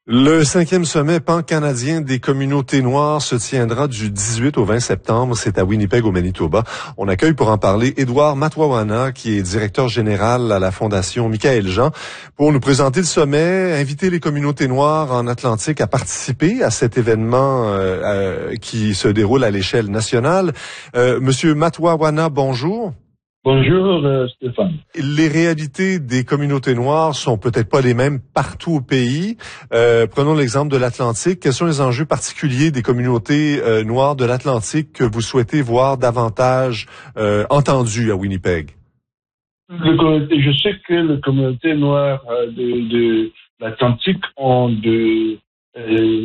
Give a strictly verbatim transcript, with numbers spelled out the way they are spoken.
Le cinquième sommet pan-canadien des communautés noires se tiendra du dix-huit au vingt septembre. C'est à Winnipeg, au Manitoba. On accueille pour en parler Édouard Matwawana, qui est directeur général à la Fondation Michaël-Jean, pour nous présenter le sommet, inviter les communautés noires en Atlantique à participer à cet événement euh, euh, qui se déroule à l'échelle nationale. Euh, Monsieur Matwawana, bonjour. Bonjour euh, Stéphane. Les réalités des communautés noires sont peut-être pas les mêmes partout au pays. Euh, prenons l'exemple de l'Atlantique. Quels sont les enjeux particuliers des communautés euh, noires de l'Atlantique que vous souhaitez voir davantage euh, entendus à Winnipeg? Le, je sais que les communautés noires de, de l'Atlantique ont de, euh,